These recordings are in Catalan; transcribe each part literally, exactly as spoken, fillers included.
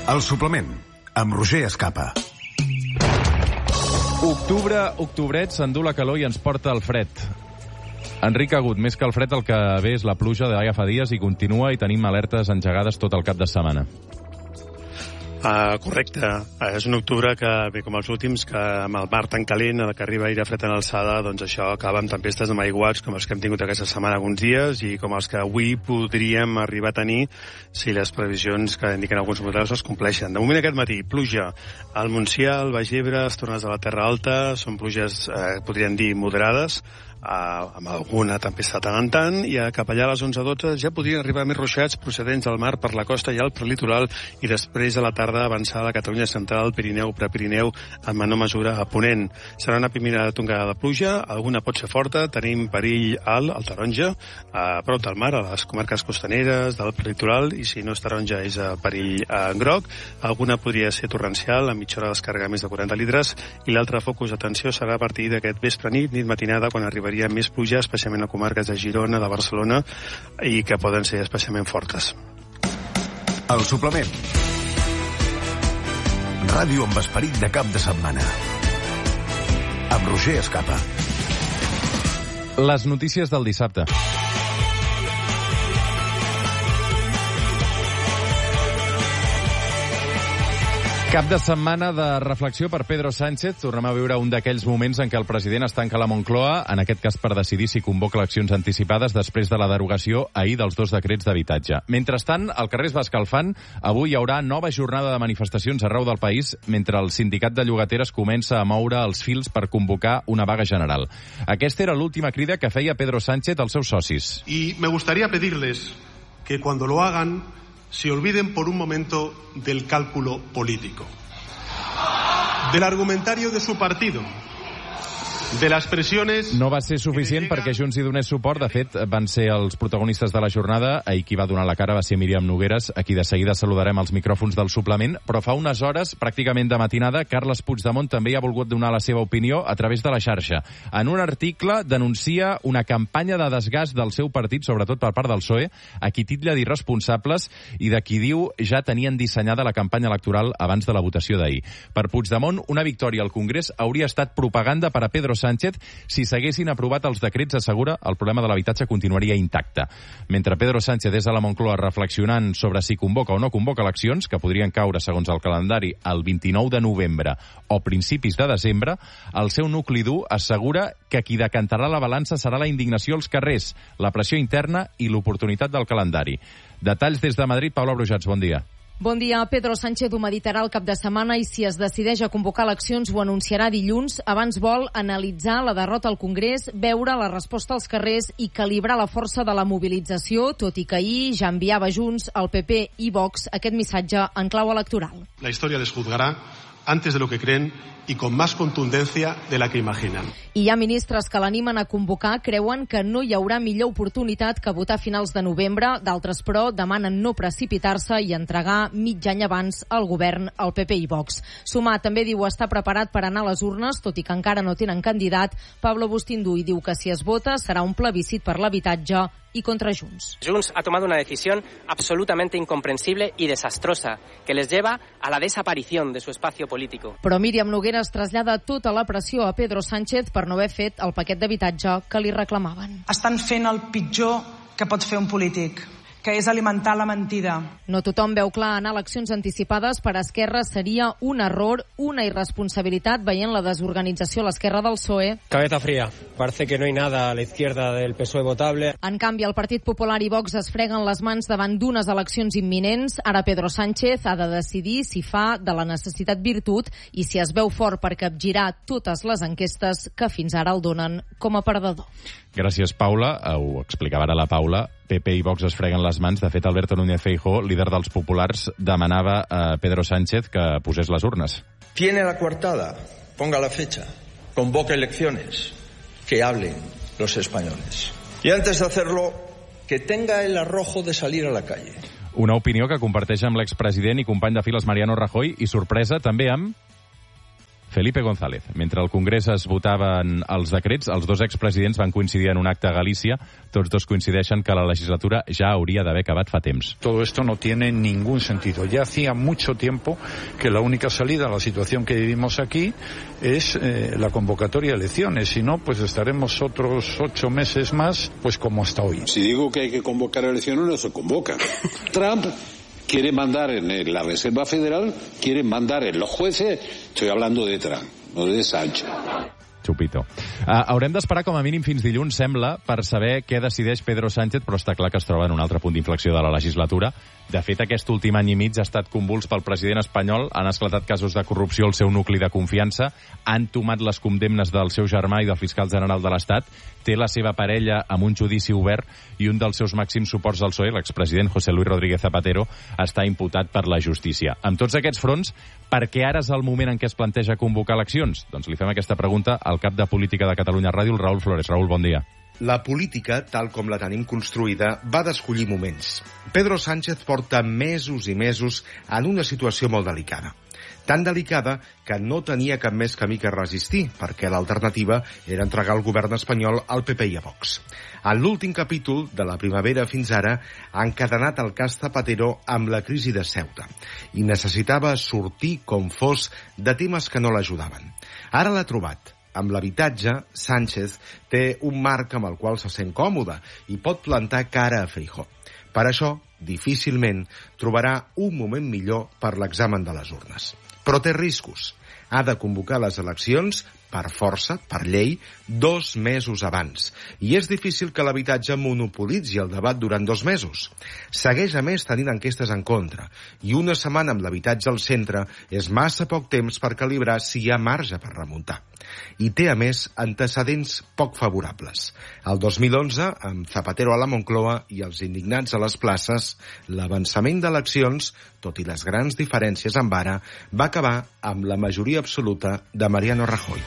El suplement, amb Roger Escapa. Octubre, octobret, s'endú la calor i ens porta el fred. Enric Agut, més que el fred el que ve és la pluja de ja fa dies i continua i tenim alertes engegades tot el cap de setmana. Uh, correcte. Uh, és un octubre que, bé, com els últims, que amb el mar tan calent, que arriba aire fred en alçada, doncs això acaba amb tempestes amb aiguats com els que hem tingut aquesta setmana alguns dies i com els que avui podríem arribar a tenir si les previsions que indiquen alguns models es compleixen. De moment aquest matí, pluja al Montsià, al Baix Ebre, les tornes de la Terra Alta, són pluges, eh, podríem dir, moderades, Uh, amb alguna tempesta tant en tant, i uh, cap allà a les onze dotze ja podrien arribar més ruixats procedents del mar per la costa i al prelitoral, i després a la tarda avançar a la Catalunya central, Pirineu, Prepirineu, en menor mesura a Ponent. Serà una primera tongada de pluja, alguna pot ser forta, tenim perill alt, al taronja, a prop del mar, a les comarques costaneres, del prelitoral, i si no és taronja és a perill uh, groc. Alguna podria ser torrencial, a mitja hora descarregar més de quaranta litres, i l'altre focus d'atenció serà a partir d'aquest vespre nit, nit matinada, quan arribaria més pluja, especialment a comarques de Girona, de Barcelona, i que poden ser especialment fortes. El suplement. Ràdio amb esperit de cap de setmana. Amb Roger Escapa. Les notícies del dissabte. Cap de setmana de reflexió per Pedro Sánchez. Tornem a viure un d'aquells moments en què el president es tanca a la Moncloa, en aquest cas per decidir si convoca eleccions anticipades després de la derogació ahir dels dos decrets d'habitatge. Mentrestant, el carrer es va escalfant. Avui hi haurà nova jornada de manifestacions arreu del país, mentre el sindicat de llogateres comença a moure els fils per convocar una vaga general. Aquesta era l'última crida que feia Pedro Sánchez als seus socis. Y me gustaría pedirles que cuando lo hagan se olviden por un momento del cálculo político, del argumentario de su partido, de les pressiones... No va ser suficient perquè Junts hi donés suport. De fet, van ser els protagonistes de la jornada. Ahir qui va donar la cara va ser Míriam Nogueras, a qui de seguida saludarem als micròfons del suplement. Però fa unes hores, pràcticament de matinada, Carles Puigdemont també hi ha volgut donar la seva opinió a través de la xarxa. En un article denuncia una campanya de desgast del seu partit, sobretot per part del P S O E, a qui titlla d'irresponsables i de qui diu ja tenien dissenyada la campanya electoral abans de la votació d'ahir. Per Puigdemont, una victòria al Congrés hauria estat propaganda per a Pedro Sánchez. Si s'haguessin aprovat els decrets, assegura, el problema de l'habitatge continuaria intacte. Mentre Pedro Sánchez és a la Moncloa reflexionant sobre si convoca o no convoca eleccions, que podrien caure, segons el calendari, el vint-i-nou de novembre o principis de desembre, el seu nucli dur assegura que qui decantarà la balança serà la indignació als carrers, la pressió interna i l'oportunitat del calendari. Detalls des de Madrid, Paula Brujats, bon dia. Bon dia. Pedro Sánchez ho meditarà el cap de setmana i si es decideix a convocar eleccions ho anunciarà dilluns. Abans vol analitzar la derrota al Congrés, veure la resposta als carrers i calibrar la força de la mobilització, tot i que ahir ja enviava Junts, al P P i Vox aquest missatge en clau electoral. La historia les juzgará antes de lo que creen y con más contundencia de la que imaginan. I hi ha ministres que l'animen a convocar, creuen que no hi haurà millor oportunitat que votar a finals de novembre. D'altres, però, demanen no precipitar-se i entregar mig any abans al govern, al P P i Vox. Sumar també diu estar preparat per anar a les urnes, tot i que encara no tenen candidat. Pablo Bustindu i diu que si es vota serà un plebiscit per l'habitatge y contra Junts. Junts ha tomado una decisión absolutamente incomprensible y desastrosa que les lleva a la desaparición de su espacio político. Però Míriam Nogueras trasllada tota la pressió a Pedro Sánchez per no haver fet el paquet d'habitatge que li reclamaven. Estan fent el pitjor que pot fer un polític, que és alimentar la mentida. No tothom veu clar anar a eleccions anticipades. Per Esquerra seria un error, una irresponsabilitat, veient la desorganització a l'esquerra del P S O E. Cabeza fría. Parece que no hay nada a la izquierda del P S O E votable. En canvi, el Partit Popular i Vox es freguen les mans davant d'unes eleccions imminents. Ara Pedro Sánchez ha de decidir si fa de la necessitat virtut i si es veu fort per capgirar totes les enquestes que fins ara el donen com a perdedor. Gràcies, Paula. Ho explicava ara la Paula. P P i Vox es freguen les mans. De fet, Alberto Núñez Feijóo, líder dels populars, demanava a Pedro Sánchez que posés les urnes. Tiene la coartada, ponga la fecha, convoque elecciones, que hablen los españoles. Y antes de hacerlo, que tenga el arrojo de salir a la calle. Una opinió que comparteix amb l'expresident i company de files Mariano Rajoy i, sorpresa, també amb Felipe González. Mentre al Congrés es votaven els decrets, els dos expresidents van coincidir en un acte a Galícia. Tots dos coincideixen que la legislatura ja hauria d'haver acabat fa temps. Todo esto no tiene ningún sentido. Ya hacía mucho tiempo que la única salida a la situación que vivimos aquí es eh, la convocatoria de elecciones. Si no, pues estaremos otros ocho meses más, pues como hasta hoy. Si digo que hay que convocar elecciones, no se convocan. Trump quiere mandar en la Reserva Federal, quiere mandar en los jueces. Estoy hablando de Trump, no de Sánchez. Xupito. Uh, haurem d'esperar com a mínim fins dilluns, sembla, per saber què decideix Pedro Sánchez, però està clar que es troba en un altre punt d'inflexió de la legislatura. De fet, aquest últim any i mig ha estat convuls pel president espanyol, han esclatat casos de corrupció al seu nucli de confiança, han tomat les condemnes del seu germà i del fiscal general de l'Estat, té la seva parella amb un judici obert i un dels seus màxims suports al P S O E, l'expresident José Luis Rodríguez Zapatero, està imputat per la justícia. Amb tots aquests fronts, per què ara és el moment en què es planteja convocar eleccions? Doncs li fem aquesta pregunta al cap de Política de Catalunya Ràdio, el Raül Flores. Raül, bon dia. La política, tal com la tenim construïda, va d'escollir moments. Pedro Sánchez porta mesos i mesos en una situació molt delicada. Tan delicada que no tenia cap més camí que resistir, perquè l'alternativa era entregar el govern espanyol al P P i a Vox. En l'últim capítol, de la primavera fins ara, ha encadenat el cas Zapatero amb la crisi de Ceuta i necessitava sortir com fos de temes que no l'ajudaven. Ara l'ha trobat. Amb l'habitatge, Sánchez té un marc amb el qual se sent còmode i pot plantar cara a Feijóo. Per això, difícilment trobarà un moment millor per l'examen de les urnes. Però té riscos. Ha de convocar les eleccions, per força, per llei, dos mesos abans. I és difícil que l'habitatge monopolitzi el debat durant dos mesos. Segueix, a més, tenint enquestes en contra. I una setmana amb l'habitatge al centre és massa poc temps per calibrar si hi ha marge per remuntar. I té, a més, antecedents poc favorables. El dos mil onze, amb Zapatero a la Moncloa i els indignats a les places, l'avançament d'eleccions, tot i les grans diferències amb ara, va acabar amb la majoria absoluta de Mariano Rajoy.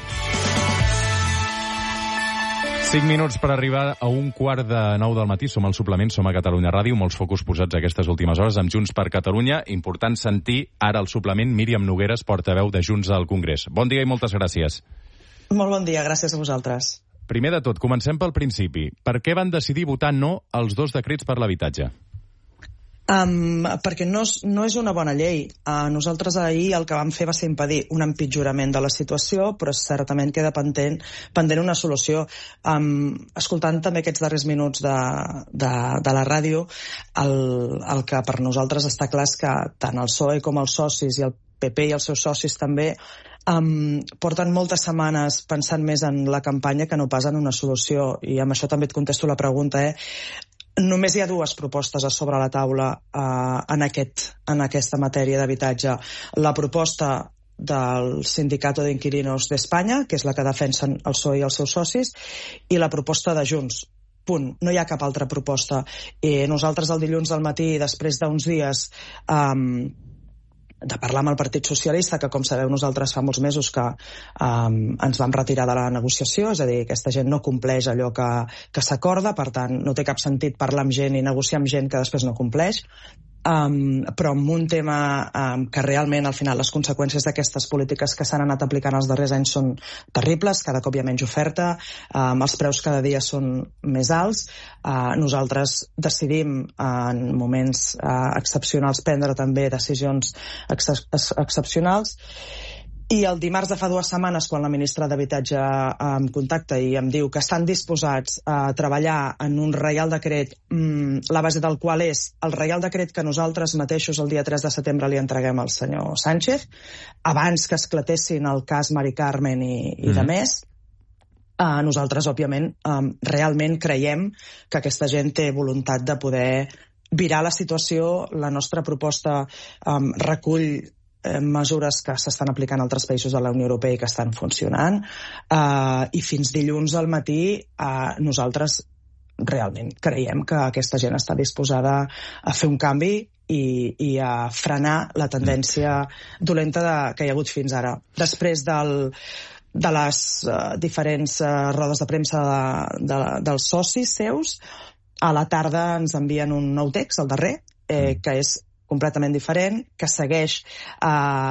Cinc minuts per arribar a un quart de nou del matí. Som al suplement, som a Catalunya Ràdio. Molts focus posats aquestes últimes hores amb Junts per Catalunya. Important sentir ara al suplement Míriam Nogueras, portaveu de Junts al Congrés. Bon dia i moltes gràcies. Molt bon dia, gràcies a vosaltres. Primer de tot, comencem pel principi. Per què van decidir votar no als dos decrets per l'habitatge? Um, perquè no és, no és una bona llei. Uh, nosaltres ahir el que vam fer va ser impedir un empitjorament de la situació, però certament queda pendent, pendent una solució. Um, escoltant també aquests darrers minuts de, de, de la ràdio, el, el que per nosaltres està clar és que tant el P S O E com els socis i el P P i els seus socis també Um, porten moltes setmanes pensant més en la campanya que no pas en una solució, i amb això també et contesto la pregunta, eh? Només hi ha dues propostes a sobre la taula uh, en, aquest, en aquesta matèria d'habitatge. La proposta del Sindicato de Inquilinos d'Espanya, que és la que defensen el P S O E i els seus socis, i la proposta de Junts. Punt. No hi ha cap altra proposta. I nosaltres el dilluns al matí, després d'uns dies um, de parlar amb el Partit Socialista, que com sabeu nosaltres fa molts mesos que um, ens vam retirar de la negociació, és a dir, aquesta gent no compleix allò que, que s'acorda, per tant no té cap sentit parlar amb gent i negociar amb gent que després no compleix. Um, però amb un tema um, que realment al final les conseqüències d'aquestes polítiques que s'han anat aplicant els darrers anys són terribles, cada cop hi ha menys oferta, um, els preus cada dia són més alts. Uh, nosaltres decidim uh, en moments uh, excepcionals prendre també decisions ex ex excepcionals. I el dimarts de fa dues setmanes, quan la ministra d'Habitatge em contacta i em diu que estan disposats a treballar en un reial decret, mmm, la base del qual és el reial decret que nosaltres mateixos el dia tres de setembre li entreguem al senyor Sánchez, abans que esclatessin el cas Mari Carmen i, i de més, uh, nosaltres, òbviament, um, realment creiem que aquesta gent té voluntat de poder virar la situació. La nostra proposta um, recull mesures que s'estan aplicant a altres països de la Unió Europea i que estan funcionant, uh, i fins dilluns al matí uh, nosaltres realment creiem que aquesta gent està disposada a fer un canvi i, i a frenar la tendència dolenta de, que hi ha hagut fins ara. Després del, de les uh, diferents uh, rodes de premsa de, de, dels socis seus, a la tarda ens envien un nou text, el darrer, eh, que és completament diferent, que segueix, uh,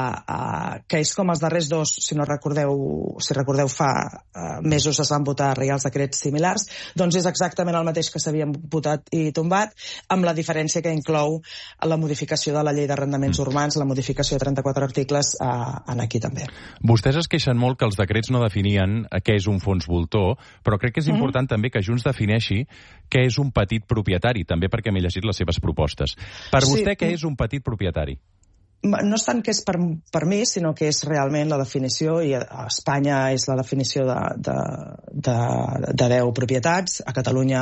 uh, que és com els darrers dos, si no recordeu, si recordeu fa uh, mesos es van votar reials decrets similars, doncs és exactament el mateix que s'havien votat i tombat, amb la diferència que inclou la modificació de la llei d'arrendaments urbans, la modificació de trenta-quatre articles uh, en aquí també. Vostès es queixen molt que els decrets no definien què és un fons voltor, però crec que és important mm-hmm. també que Junts defineixi què és un petit propietari, també perquè m'he llegit les seves propostes. Per sí. vostè, què és un petit propietari? No és tant que és per, per mi, sinó que és realment la definició, i a Espanya és la definició de, de, de, de deu propietats, a Catalunya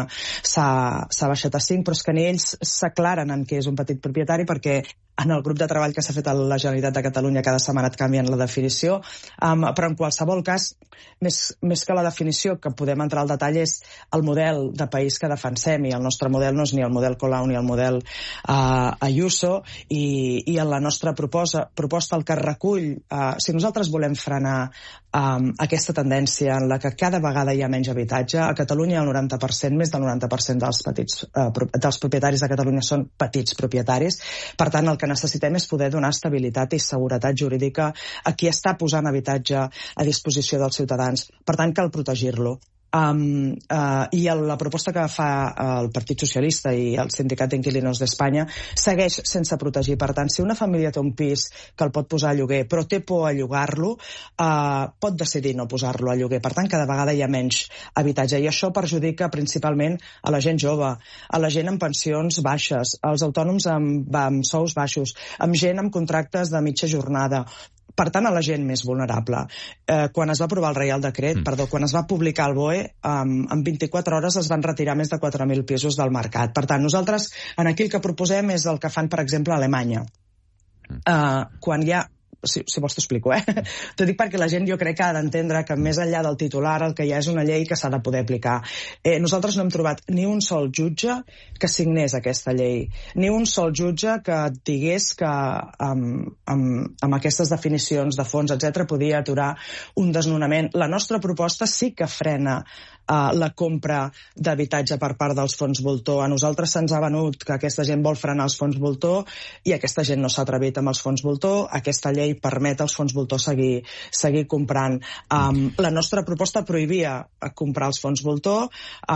s'ha baixat a cinc, però és que ni ells s'aclaren en què és un petit propietari, perquè en el grup de treball que s'ha fet a la Generalitat de Catalunya cada setmana et canvien la definició, um, però en qualsevol cas, més, més que la definició, que podem entrar al detall, és el model de país que defensem, i el nostre model no és ni el model Colau ni el model uh, Ayuso, i, i en la nostra proposa, proposta el que recull, uh, si nosaltres volem frenar um, aquesta tendència en la que cada vegada hi ha menys habitatge, a Catalunya el noranta per cent, més del noranta per cent dels, petits, uh, dels propietaris de Catalunya són petits propietaris, per tant el que necessitem és poder donar estabilitat i seguretat jurídica a qui està posant habitatge a disposició dels ciutadans. Per tant, cal protegir-lo. Um, uh, i el, la proposta que fa el Partit Socialista i el Sindicat d'Inquilinos d'Espanya segueix sense protegir. Per tant, si una família té un pis que el pot posar a lloguer però té por a llogar-lo, uh, pot decidir no posar-lo a lloguer. Per tant, cada vegada hi ha menys habitatge, i això perjudica principalment a la gent jove, a la gent amb pensions baixes, als autònoms amb, amb sous baixos, amb gent amb contractes de mitja jornada, per tant, a la gent més vulnerable. Eh, quan es va aprovar el Reial Decret, mm. perdó, quan es va publicar el B O E, um, en vint-i-quatre hores es van retirar més de quatre mil pisos del mercat. Per tant, nosaltres, en aquí el que proposem és el que fan, per exemple, a Alemanya. Mm. Uh, quan hi ha Si, si vols t'ho explico, eh? T'ho dic perquè la gent jo crec que ha d'entendre que més enllà del titular el que hi ha és una llei que s'ha de poder aplicar. Eh, nosaltres no hem trobat ni un sol jutge que signés aquesta llei, ni un sol jutge que digués que amb, amb, amb aquestes definicions de fons, etcètera, podia aturar un desnonament. La nostra proposta sí que frena Uh, la compra d'habitatge per part dels fons voltor. A nosaltres se'ns ha venut que aquesta gent vol frenar els fons voltor, i aquesta gent no s'ha atrevit amb els fons voltor. Aquesta llei permet als fons voltor seguir, seguir comprant. Um, la nostra proposta prohibia comprar els fons voltor,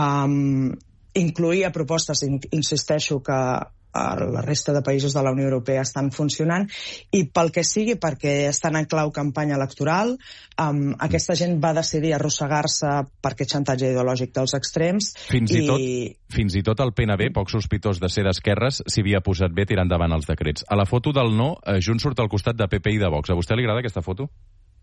um, incloïa propostes, insisteixo, que la resta de països de la Unió Europea estan funcionant, i pel que sigui, perquè estan en clau campanya electoral, um, aquesta gent va decidir arrossegar-se per aquest xantatge ideològic dels extrems. Fins i, i... Tot, fins i tot el P N B, poc sospitós de ser d'esquerres, s'hi havia posat bé tirant endavant els decrets. A la foto del no, Junts surt al costat de P P i de Vox. A vostè li agrada aquesta foto?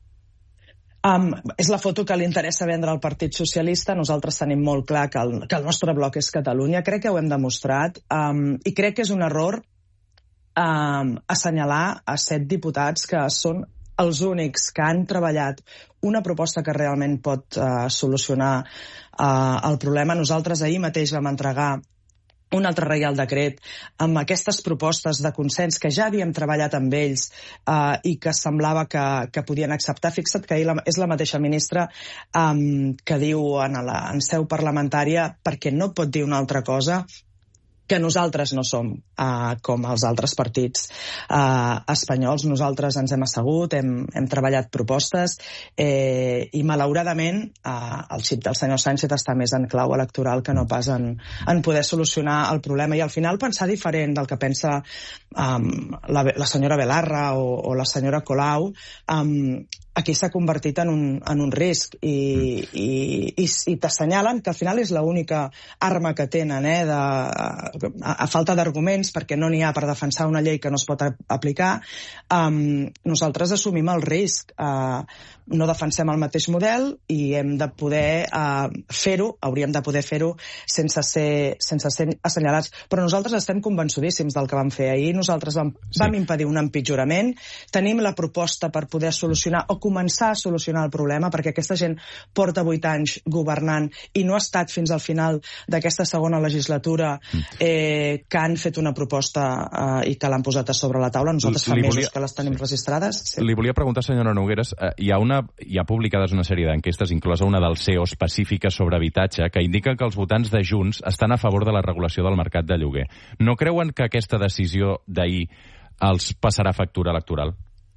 Um, és la foto que li interessa vendre al Partit Socialista. Nosaltres tenim molt clar que el, que el nostre bloc és Catalunya. Crec que ho hem demostrat, um, i crec que és un error um, assenyalar a set diputats que són els únics que han treballat una proposta que realment pot uh, solucionar uh, el problema. Nosaltres ahir mateix vam entregar un altre Reial Decret amb aquestes propostes de consens que ja havíem treballat amb ells eh, i que semblava que, que podien acceptar. Fixa't que la, és la mateixa ministra um, que diu en, la, en seu parlamentària, perquè no pot dir una altra cosa, que nosaltres no som uh, com els altres partits uh, espanyols. Nosaltres ens hem assegut, hem, hem treballat propostes, eh, i malauradament uh, el xip del senyor Sánchez està més en clau electoral que no pas en, en poder solucionar el problema, i al final pensar diferent del que pensa um, la, la senyora Belarra o, o la senyora Colau, um, aquí s'ha convertit en un, en un risc, i, i, i, i t'assenyalen que al final és l'única arma que tenen, eh, de, a, a falta d'arguments, perquè no n'hi ha per defensar una llei que no es pot a, aplicar. Um, nosaltres assumim el risc, uh, no defensem el mateix model i hem de poder uh, fer-ho, hauríem de poder fer-ho sense ser, sense ser assenyalats, però nosaltres estem convençudíssims del que vam fer ahir. Nosaltres vam, sí. vam impedir un empitjorament, tenim la proposta per poder solucionar o començar a solucionar el problema, perquè aquesta gent porta vuit anys governant i no ha estat fins al final d'aquesta segona legislatura eh, que han fet una proposta eh, i que l'han posat a sobre la taula. Nosaltres fa mesos volia... que les tenim registrades. Sí. Li volia preguntar, senyora Nogueras, eh, hi ha una una, hi ha publicades una sèrie d'enquestes, inclosa una del C E O específica sobre habitatge, que indica que els votants de Junts estan a favor de la regulació del mercat de lloguer. No creuen que aquesta decisió d'ahir els passarà factura electoral?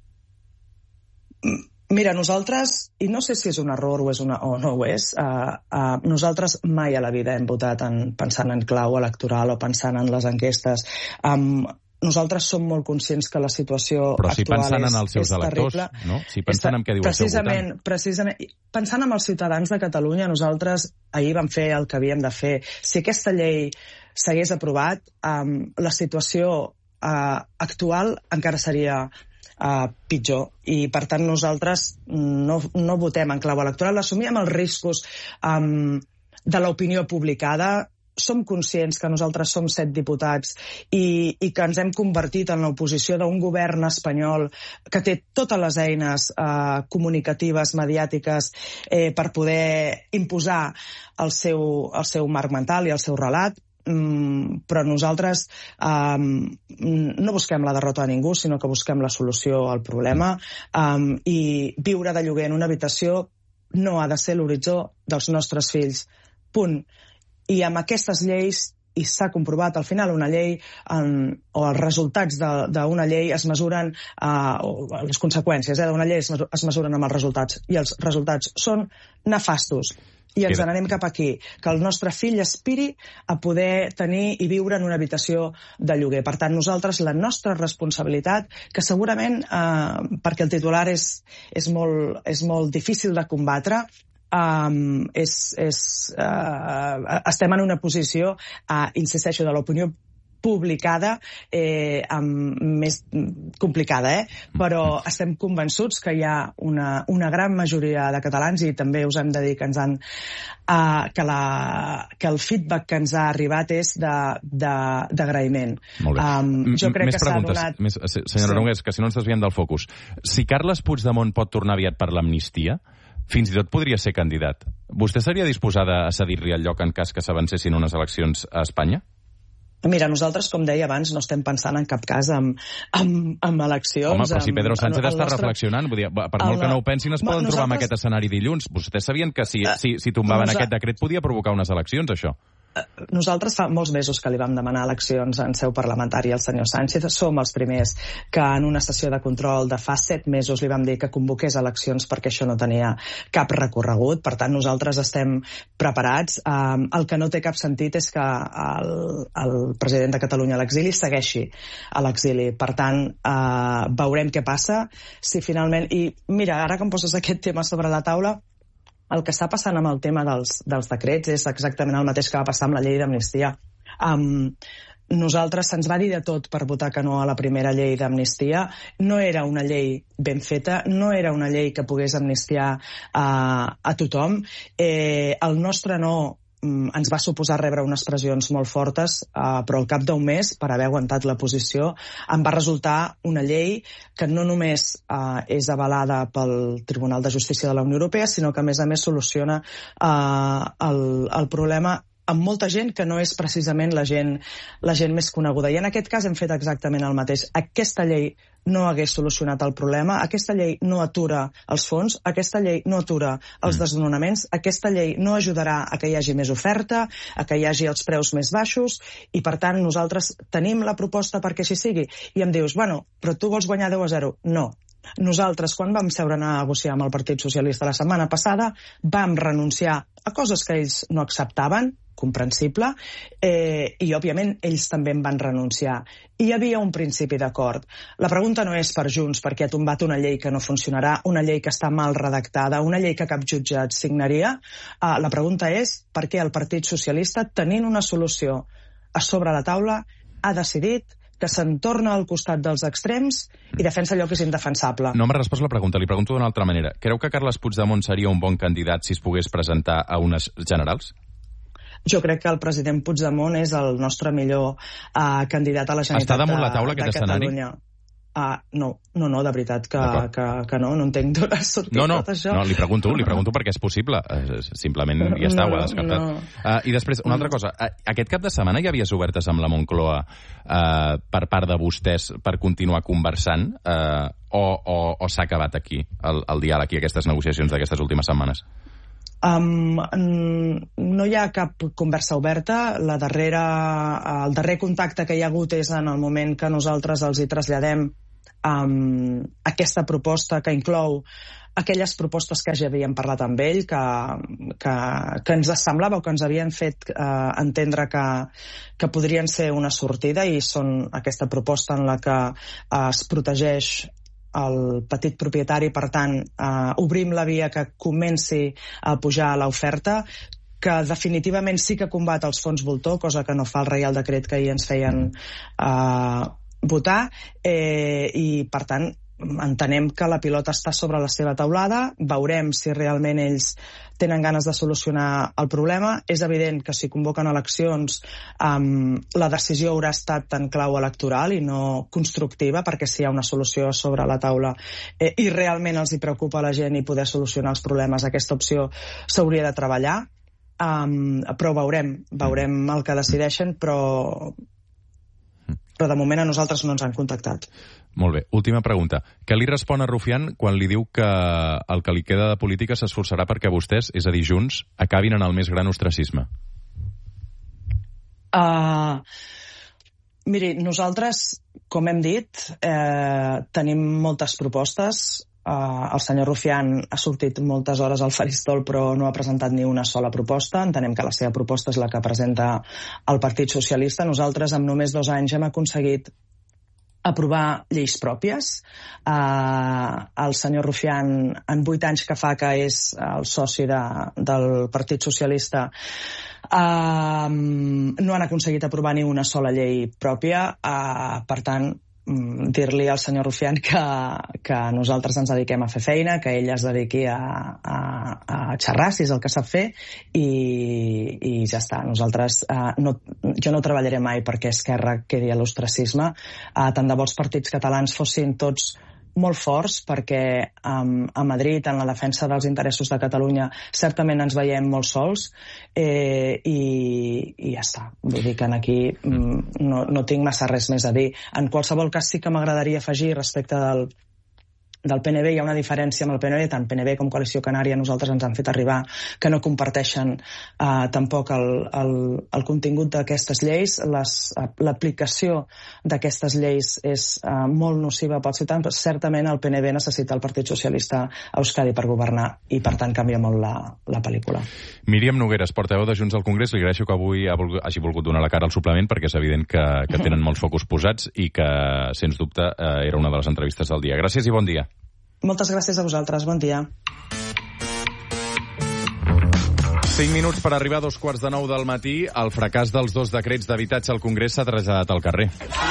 Mira, nosaltres, i no sé si és un error o, és una, o no ho és, uh, uh, nosaltres mai a la vida hem votat en, pensant en clau electoral o pensant en les enquestes. Um, nosaltres som molt conscients que la situació Però si actual pensant és, en els seus és electors, terrible. no? Si pensant en què diu el seu precisament, votant. precisament, pensant en els ciutadans de Catalunya, nosaltres ahir vam fer el que havíem de fer. Si aquesta llei s'hagués aprovat, um, la situació uh, actual encara seria Uh, pitjor, i per tant nosaltres no, no votem en clau electoral, assumíem els riscos um, de l'opinió publicada. Som conscients que nosaltres som set diputats i, i que ens hem convertit en l'oposició d'un govern espanyol que té totes les eines eh, comunicatives, mediàtiques, eh, per poder imposar el seu, el seu marc mental i el seu relat. Mm, però nosaltres um, no busquem la derrota de ningú, sinó que busquem la solució al problema, um, i viure de lloguer en una habitació no ha de ser l'horitzó dels nostres fills. Punt. I amb aquestes lleis, i s'ha comprovat, al final una llei um, o els resultats d'una llei es mesuren, uh, o les conseqüències eh, d'una llei es, es mesuren amb els resultats, i els resultats són nefastos. I ens n'anem cap aquí, que el nostre fill aspiri a poder tenir i viure en una habitació de lloguer. Per tant, nosaltres, la nostra responsabilitat, que segurament, eh, perquè el titular és, és, molt, és molt difícil de combatre, um, és, és, uh, estem en una posició, uh, insisteixo, de l'opinió publicada, eh, amb, més complicada, eh? Però estem convençuts que hi ha una, una gran majoria de catalans, i també us hem de dir que ens han uh, que, la, que el feedback que ens ha arribat és d'agraïment. Molt bé. Um, jo crec més que s'ha preguntes. donat... Més, senyora sí. Nogués, que si no ens desviem del focus. Si Carles Puigdemont pot tornar aviat per l'amnistia, fins i tot podria ser candidat. Vostè seria disposada a cedir-li el lloc en cas que s'avancessin unes eleccions a Espanya? Mira, nosaltres, com deia abans, no estem pensant en cap cas en, en, en eleccions. Home, però si Pedro Sánchez en, en està nostre... reflexionant, vull dir, per molt que no ho pensin, es poden nosaltres... trobar amb aquest escenari dilluns. Vostès sabien que si, si, si tombaven Nosa... aquest decret podia provocar unes eleccions, això? Nosaltres fa molts mesos que li vam demanar eleccions en seu parlamentària al senyor Sánchez. Som els primers que en una sessió de control de fa set mesos li vam dir que convoqués eleccions perquè això no tenia cap recorregut. Per tant, nosaltres estem preparats. Um, el que no té cap sentit és que el, el president de Catalunya a l'exili segueixi a l'exili. Per tant, uh, veurem què passa. Si finalment... I mira, ara que em poses aquest tema sobre la taula, el que està passant amb el tema dels, dels decrets és exactament el mateix que va passar amb la llei d'amnistia. Um, nosaltres se'ns va dir de tot per votar que no a la primera llei d'amnistia. No era una llei ben feta, no era una llei que pogués amnistiar uh, a tothom. Eh, el nostre no ens va suposar rebre unes pressions molt fortes, eh, però al cap d'un mes, per haver aguantat la posició, em va resultar una llei que no només eh, és avalada pel Tribunal de Justícia de la Unió Europea, sinó que a més a més soluciona eh, el, el problema amb molta gent que no és precisament la gent, la gent més coneguda. I en aquest cas hem fet exactament el mateix. Aquesta llei no hagués solucionat el problema, aquesta llei no atura els fons, aquesta llei no atura els desnonaments, aquesta llei no ajudarà a que hi hagi més oferta, a que hi hagi els preus més baixos, i per tant nosaltres tenim la proposta perquè així sigui. I em dius, bueno, però tu vols guanyar deu a zero? No. Nosaltres, quan vam seure a negociar amb el Partit Socialista la setmana passada, vam renunciar a coses que ells no acceptaven, comprensible, eh, i òbviament ells també en van renunciar. I hi havia un principi d'acord. La pregunta no és per Junts, perquè ha tombat una llei que no funcionarà, una llei que està mal redactada, una llei que cap jutjat signaria. Uh, la pregunta és per què el Partit Socialista, tenint una solució a sobre la taula, ha decidit que se'n torna al costat dels extrems i defensa allò que és indefensable. No m'ha respost la pregunta, li pregunto d'una altra manera. Creu que Carles Puigdemont seria un bon candidat si es pogués presentar a unes generals? Jo crec que el president Puigdemont és el nostre millor uh, candidat a la Generalitat Està damunt la taula, de, aquest de escenari? Uh, no, no, no, de veritat que, que, que no, no entenc d'on ha sortit no, no, tot això. No, li pregunto, li pregunto perquè és possible. Simplement ja està, no, ho ha descartat. No. Uh, I després, una altra cosa. Uh, aquest cap de setmana hi havia obertes amb la Moncloa uh, per part de vostès per continuar conversant uh, o, o, o s'ha acabat aquí el, el diàleg i aquestes negociacions d'aquestes últimes setmanes? Um, no hi ha cap conversa oberta. La darrera, el darrer contacte que hi ha hagut és en el moment que nosaltres els hi traslladem um, aquesta proposta que inclou aquelles propostes que ja havíem parlat amb ell, que, que, que ens semblava o que ens havien fet uh, entendre que, que podrien ser una sortida, i són aquesta proposta en la que uh, es protegeix el petit propietari, per tant, eh, obrim la via que comenci a pujar l'oferta, que definitivament sí que combat els fons voltor, cosa que no fa el Reial Decret que ahir ens feien eh, votar, eh, i per tant entenem que la pilota està sobre la seva taulada. Veurem si realment ells tenen ganes de solucionar el problema. És evident que si convoquen eleccions um, la decisió haurà estat en clau electoral i no constructiva, perquè si hi ha una solució sobre la taula eh, i realment els hi preocupa a la gent i poder solucionar els problemes, aquesta opció s'hauria de treballar. Um, però veurem, veurem el que decideixen, però però de moment a nosaltres no ens han contactat. Molt bé. Última pregunta. Què li respon a Rufián quan li diu que el que li queda de política s'esforçarà perquè vostès, és a dir, Junts, acabin en el més gran ostracisme? Uh, miri, nosaltres, com hem dit, eh, tenim moltes propostes. Uh, el senyor Rufián ha sortit moltes hores al faristol però no ha presentat ni una sola proposta. Entenem que la seva proposta és la que presenta el Partit Socialista. Nosaltres en només dos anys hem aconseguit aprovar lleis pròpies. Uh, el senyor Rufián, en vuit anys que fa que és el soci de, del Partit Socialista, uh, no han aconseguit aprovar ni una sola llei pròpia. Uh, per tant, dir-li al senyor Rufián que, que nosaltres ens dediquem a fer feina, que ell es dediqui a, a, a xerrar, si és el que sap fer, i, i ja està. Nosaltres, uh, no, jo no treballaré mai perquè Esquerra quedi a l'ostracisme. Uh, tant de bo els partits catalans fossin tots molt forts, perquè um, a Madrid, en la defensa dels interessos de Catalunya, certament ens veiem molt sols, eh, i, i ja està. Vull dir que aquí mm, no, no tinc massa res més a dir. En qualsevol cas sí que m'agradaria afegir respecte del del P N B. Hi ha una diferència amb el P N B, tant P N B com Coalició Canària nosaltres ens han fet arribar que no comparteixen eh, tampoc el, el, el contingut d'aquestes lleis. L'aplicació d'aquestes lleis és eh, molt nociva pels ciutadans, però certament el P N B necessita el Partit Socialista a Euskadi per governar i per tant canvia molt la, la pel·lícula. Míriam Nogueras, portaveu de Junts al Congrés, li agraeixo que avui ha volgut, hagi volgut donar la cara al suplement, perquè és evident que, que tenen molts focus posats i que, sens dubte, eh, era una de les entrevistes del dia. Gràcies i bon dia. Moltes gràcies a vosaltres. Bon dia. Cinc minuts per arribar a dos quarts de nou del matí. El fracàs dels dos decrets d'habitatge al Congrés s'ha traslladat al carrer.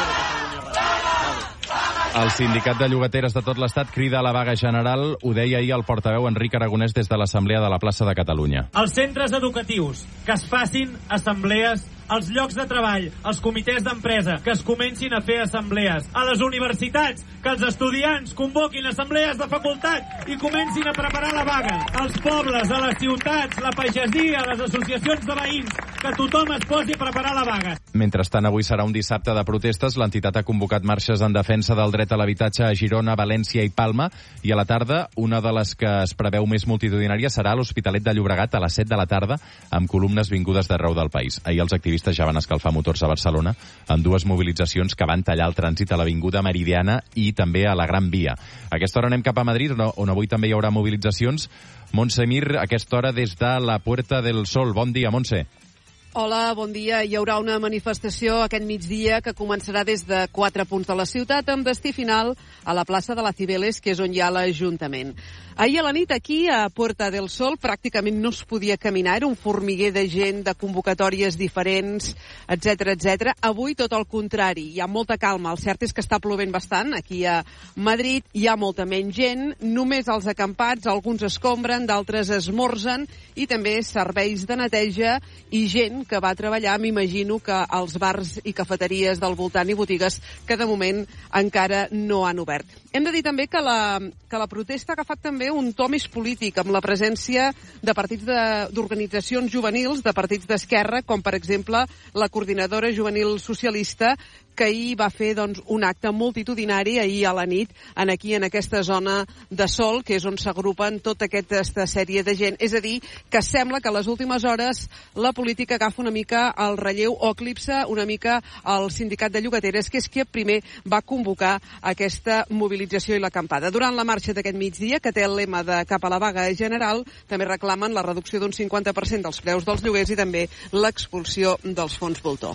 El sindicat de llogateres de tot l'Estat crida a la vaga general. Ho deia ahir el portaveu Enric Aragonès des de l'Assemblea de la Plaça de Catalunya. Els centres educatius, que es facin assemblees, als llocs de treball, als comitès d'empresa, que es comencin a fer assemblees, a les universitats, que els estudiants convoquin assemblees de facultat i comencin a preparar la vaga, als pobles, a les ciutats, la pagesia, les associacions de veïns, que tothom es posi a preparar la vaga. Mentrestant, avui serà un dissabte de protestes. L'entitat ha convocat marxes en defensa del dret a l'habitatge a Girona, València i Palma, i a la tarda, una de les que es preveu més multitudinària serà a l'Hospitalet de Llobregat a les set de la tarda, amb columnes vingudes d'arreu del país. Ahir els activistes ja van escalfar motors a Barcelona en dues mobilitzacions que van tallar el trànsit a l'Avinguda Meridiana i també a la Gran Via. A aquesta hora anem cap a Madrid, on avui també hi haurà mobilitzacions. Montse Mir, a aquesta hora des de la Puerta del Sol. Bon dia, Montse. Hola, bon dia. Hi haurà una manifestació aquest migdia que començarà des de quatre punts de la ciutat amb destí final a la plaça de la Cibeles, que és on hi ha l'Ajuntament. Ahir a la nit, aquí, a Puerta del Sol, pràcticament no es podia caminar. Era un formiguer de gent, de convocatòries diferents, etcètera, etcètera. Avui, tot el contrari. Hi ha molta calma. El cert és que està plovent bastant. Aquí a Madrid hi ha molta menys gent. Només els acampats, alguns escombren, d'altres esmorzen, i també serveis de neteja i gent que va treballar, m'imagino, que als bars i cafeteries del voltant i botigues que de moment encara no han obert. Hem de dir també que la, que la protesta ha agafat també un to més polític, amb la presència de partits d'organitzacions juvenils, de partits d'esquerra, com per exemple la Coordinadora Juvenil Socialista, que ahir va fer doncs, un acte multitudinari ahir a la nit en aquí, en aquesta zona de Sol, que és on s'agrupen tota aquesta sèrie de gent. És a dir, que sembla que a les últimes hores la política agafa una mica el relleu o eclipsa una mica el sindicat de llogateres, que és qui primer va convocar aquesta mobilització i l'acampada. Durant la marxa d'aquest migdia, que té el lema de cap a la vaga general, també reclamen la reducció d'un cinquanta per cent dels preus dels lloguers i també l'expulsió dels fons voltor.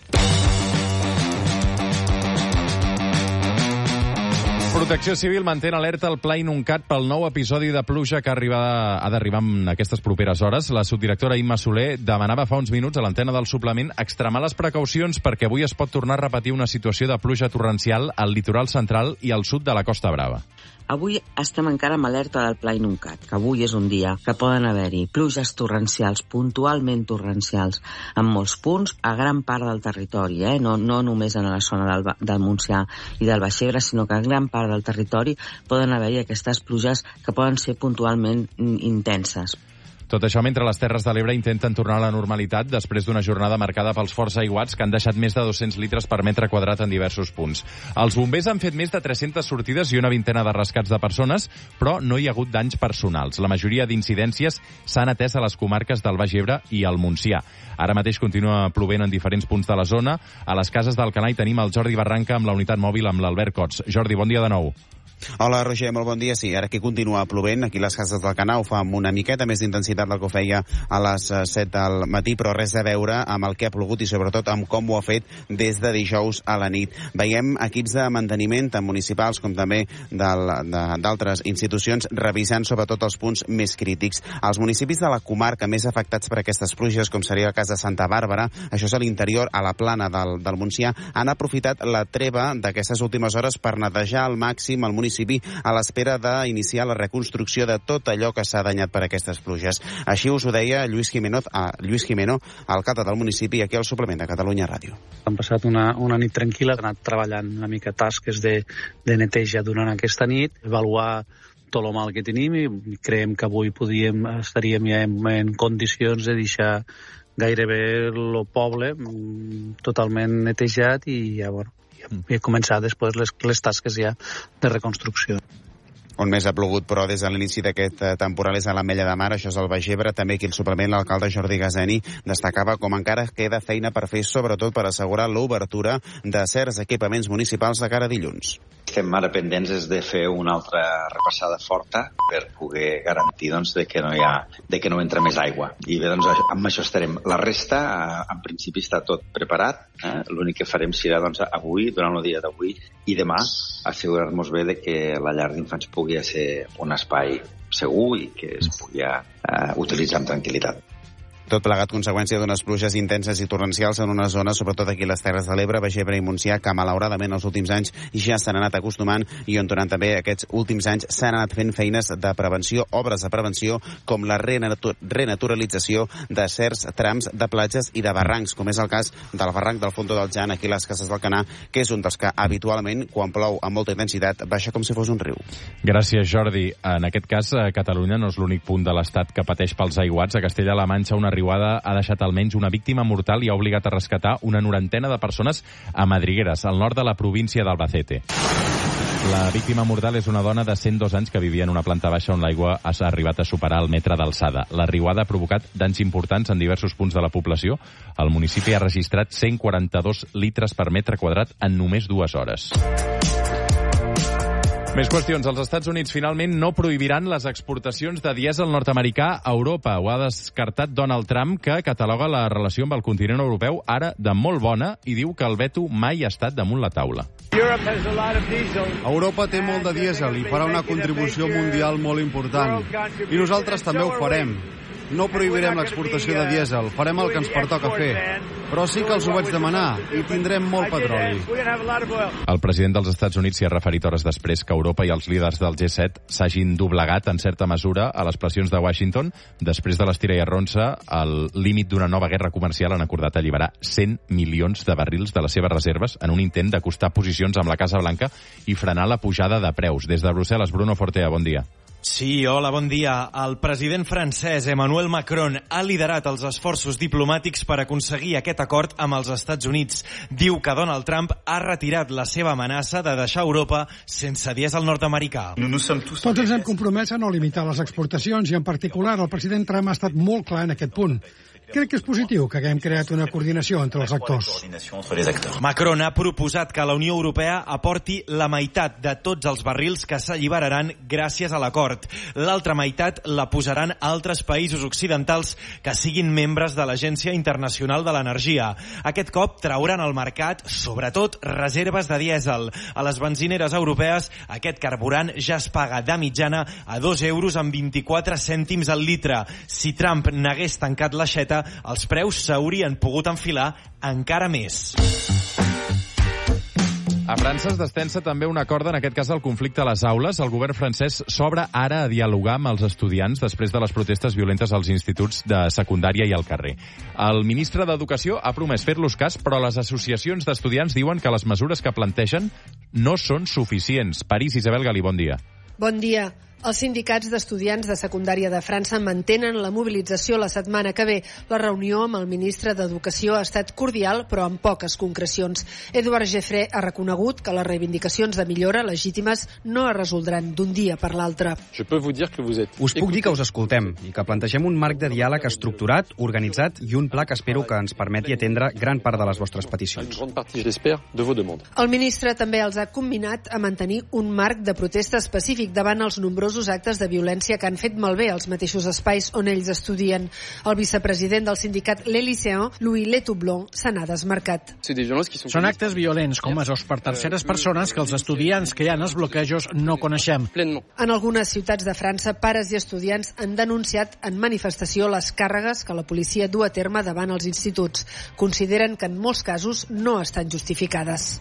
Protecció Civil manté alerta al Pla Inuncat pel nou episodi de pluja que arriba, ha d'arribar en aquestes properes hores. La subdirectora Imma Soler demanava fa uns minuts a l'antena del suplement extremar les precaucions perquè avui es pot tornar a repetir una situació de pluja torrencial al litoral central i al sud de la Costa Brava. Avui estem encara amb alerta del Pla Inuncat, que avui és un dia que poden haver-hi pluges torrencials, puntualment torrencials, en molts punts, a gran part del territori, eh? no, no només en la zona del, del Montsià i del Baix Ebre, sinó que en gran part del territori poden haver-hi aquestes pluges que poden ser puntualment intenses. Tot això mentre les Terres de l'Ebre intenten tornar a la normalitat després d'una jornada marcada pels forts aiguats que han deixat més de dos-cents litres per metre quadrat en diversos punts. Els bombers han fet més de tres-centes sortides i una vintena de rescats de persones, però no hi ha hagut danys personals. La majoria d'incidències s'han atès a les comarques del Baix Ebre i el Montsià. Ara mateix continua plovent en diferents punts de la zona. A les Cases d'Alcanar hi tenim el Jordi Barranca amb la unitat mòbil amb l'Albert Cots. Jordi, bon dia de nou. Hola, Roger, molt bon dia. Sí, ara aquí continua plovent. Aquí les Cases d'Alcanar ho fa amb una miqueta més d'intensitat del que ho feia a les set del matí, però res a veure amb el que ha plogut i sobretot amb com ho ha fet des de dijous a la nit. Veiem equips de manteniment, tant municipals com també d'altres institucions, revisant sobretot els punts més crítics. Els municipis de la comarca més afectats per aquestes pluges, com seria el cas de Santa Bàrbara, això és a l'interior, a la plana del, del Montsià, han aprofitat la treva d'aquestes últimes hores per netejar al màxim el municipi a l'espera d'iniciar la reconstrucció de tot allò que s'ha danyat per aquestes pluges. Així us ho deia Lluís Jimeno, eh, Lluís Jimeno, alcalde del municipi, aquí al suplement de Catalunya Ràdio. Han passat una, una nit tranquil·la, han anat treballant una mica tasques de, de neteja durant aquesta nit, avaluar tot el mal que tenim i creiem que avui podíem, estaríem ja en, en condicions de deixar gairebé el poble totalment netejat i ja, bueno, i començar després les, les tasques ja de reconstrucció. On més ha plogut, però, des de l'inici d'aquest temporal és a l'Ametlla de Mar, això és el Baix Ebre. També aquí al suplement l'alcalde Jordi Gazeni destacava com encara queda feina per fer, sobretot per assegurar l'obertura de certs equipaments municipals de cara a dilluns. Estem ara pendents és de fer una altra repassada forta per poder garantir doncs, de que no hi ha, de que no entra més aigua. I bé, doncs, amb això estarem. La resta, en principi, està tot preparat. Eh? L'únic que farem serà doncs, avui, durant el dia d'avui i demà, assegurar-nos bé de que la llar d'infants pugui ser un espai segur i que es pugui uh, utilitzar amb tranquil·litat. Tot plegat conseqüència d'unes pluges intenses i torrencials en una zona, sobretot aquí a les Terres de l'Ebre, Baix Ebre i Montsià, que malauradament els últims anys ja s'han anat acostumant i on durant també aquests últims anys s'han anat fent feines de prevenció, obres de prevenció, com la renatur renaturalització de certs trams de platges i de barrancs, com és el cas del barranc del Fondo del Jan, aquí a les Cases d'Alcanar, que és un dels que habitualment, quan plou amb molta intensitat, baixa com si fos un riu. Gràcies, Jordi. En aquest cas, Catalunya no és l'únic punt de l'Estat que pateix pels aiguats. A Castella-La Manxa, una riuada ha deixat almenys una víctima mortal i ha obligat a rescatar una norantena de persones a Madrigueres, al nord de la província d'Albacete. La víctima mortal és una dona de cent dos anys que vivia en una planta baixa on l'aigua ha arribat a superar el metre d'alçada. La riuada ha provocat danys importants en diversos punts de la població. El municipi ha registrat cent quaranta-dos litres per metre quadrat en només dues hores. Més qüestions. Els Estats Units finalment no prohibiran les exportacions de dièsel nord-americà a Europa. Ho ha descartat Donald Trump, que cataloga la relació amb el continent europeu ara de molt bona i diu que el veto mai ha estat damunt la taula. Europa té molt de dièsel i farà una contribució mundial molt important. I nosaltres també ho farem. No prohibirem l'exportació de dièsel, farem el que ens pertoca fer. Però sí que els ho vaig demanar i tindrem molt petroli. El president dels Estats Units s'hi ha referit hores després que Europa i els líders del G set s'hagin doblegat en certa mesura a les pressions de Washington. Després de l'estira i arronsa, el límit d'una nova guerra comercial han acordat alliberar cent milions de barrils de les seves reserves en un intent d'acostar posicions amb la Casa Blanca i frenar la pujada de preus. Des de Brussel·les, Bruno Fortea, bon dia. Sí, hola, bon dia. El president francès Emmanuel Macron ha liderat els esforços diplomàtics per aconseguir aquest acord amb els Estats Units. Diu que Donald Trump ha retirat la seva amenaça de deixar Europa sense dièsel nord-americà. Tots ens hem compromès a no limitar les exportacions i, en particular, el president Trump ha estat molt clar en aquest punt. Crec que és positiu que haguem creat una coordinació entre els actors. Macron ha proposat que la Unió Europea aporti la meitat de tots els barrils que s'alliberaran gràcies a l'acord. L'altra meitat la posaran altres països occidentals que siguin membres de l'Agència Internacional de l'Energia. Aquest cop trauran al mercat, sobretot, reserves de dièsel. A les benzineres europees, aquest carburant ja es paga de mitjana a dos euros amb vint-i-quatre cèntims al litre. Si Trump n'hagués tancat l'aixeta, els preus s'haurien pogut enfilar encara més. A França es destensa també un acord, en aquest cas el conflicte a les aules. El govern francès s'obre ara a dialogar amb els estudiants després de les protestes violentes als instituts de secundària i al carrer. El ministre d'Educació ha promès fer-los cas, però les associacions d'estudiants diuen que les mesures que plantegen no són suficients. París, Isabel Galí, bon dia. Bon dia. Els sindicats d'estudiants de secundària de França mantenen la mobilització la setmana que ve. La reunió amb el ministre d'Educació ha estat cordial, però amb poques concrecions. Edouard Geffré ha reconegut que les reivindicacions de millora legítimes no es resoldran d'un dia per l'altre. Us puc dir que us escoltem i que plantegem un marc de diàleg estructurat, organitzat i un pla que espero que ens permeti atendre gran part de les vostres peticions. El ministre també els ha comminat a mantenir un marc de protesta específic davant els nombrosos actes de violència que han fet malbé els mateixos espais on ells estudien. El vicepresident del sindicat Les Lycéens, Louis Letoublon, se n'ha desmarcat. Són actes violents, comesos per terceres persones que els estudiants que hi ha en els bloquejos no coneixem. En algunes ciutats de França, pares i estudiants han denunciat en manifestació les càrregues que la policia du a terme davant els instituts. Consideren que en molts casos no estan justificades.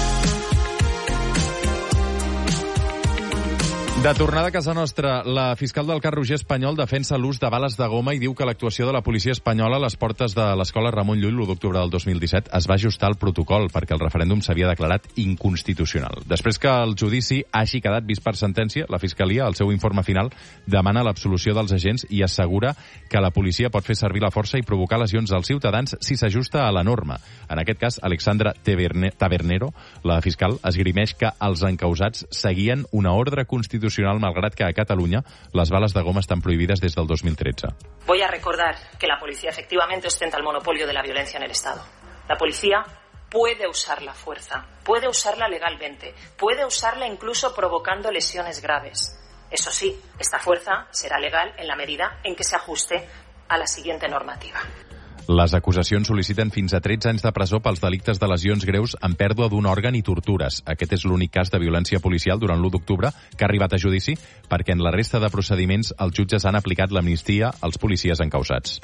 De tornada a casa nostra, la fiscal del cas Roger Espanyol defensa l'ús de bales de goma i diu que l'actuació de la policia espanyola a les portes de l'escola Ramon Llull l'u d'octubre del dos mil disset es va ajustar al protocol perquè el referèndum s'havia declarat inconstitucional. Després que el judici hagi quedat vist per sentència, la Fiscalia, al seu informe final, demana l'absolució dels agents i assegura que la policia pot fer servir la força i provocar lesions als ciutadans si s'ajusta a la norma. En aquest cas, Alexandra Tabernero, la fiscal, esgrimeix que els encausats seguien una ordre constitucional malgrat que a Catalunya les bales de goma están prohibidas desde el dos mil tretze. Voy a recordar que la policía efectivamente ostenta el monopolio de la violencia en el Estado. La policía puede usar la fuerza, puede usarla legalmente, puede usarla incluso provocando lesiones graves. Eso sí, esta fuerza será legal en la medida en que se ajuste a la siguiente normativa. Les acusacions sol·liciten fins a tretze anys de presó pels delictes de lesions greus amb pèrdua d'un òrgan i tortures. Aquest és l'únic cas de violència policial durant l'u d'octubre que ha arribat a judici perquè en la resta de procediments els jutges han aplicat l'amnistia als policies encausats.